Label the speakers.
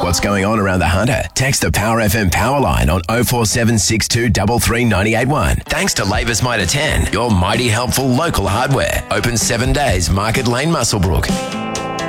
Speaker 1: what's going on around the Hunter? Text the Power FM power line on 0476 233 981. Thanks to Labour's Mitre 10, your mighty helpful local hardware. Open 7 days, Market Lane, Muswellbrook.